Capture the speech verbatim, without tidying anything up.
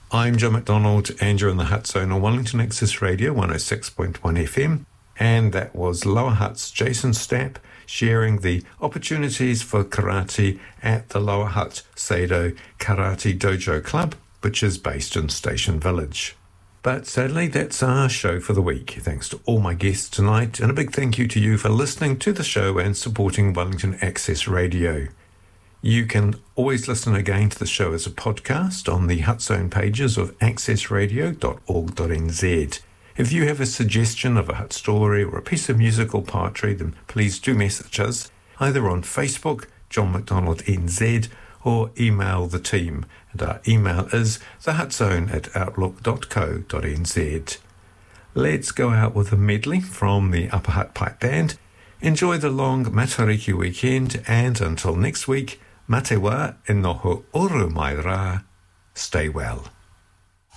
I'm John McDonald, and you're in the Hut Zone on Wellington Access Radio one oh six point one F M. And that was Lower Hut's Jason Stapp sharing the opportunities for karate at the Lower Hut Seido Karate Dojo Club, which is based in Station Village. But sadly, that's our show for the week. Thanks to all my guests tonight, and a big thank you to you for listening to the show and supporting Wellington Access Radio. You can always listen again to the show as a podcast on the Hut Zone pages of access radio dot org dot n z. If you have a suggestion of a Hut story or a piece of musical poetry, then please do message us either on Facebook, John McDonald N Z, or email the team. And our email is thehutzone at outlook dot co dot n z. Let's go out with a medley from the Upper Hut Pipe Band. Enjoy the long Matariki weekend, and until next week, Matewa e noho oru mai rā. Stay well.